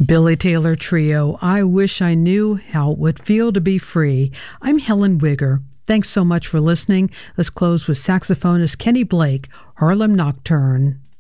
Billy Taylor Trio, I Wish I Knew How It Would Feel to Be Free. I'm Helen Wigger. Thanks so much for listening. Let's close with saxophonist Kenny Blake, Harlem Nocturne.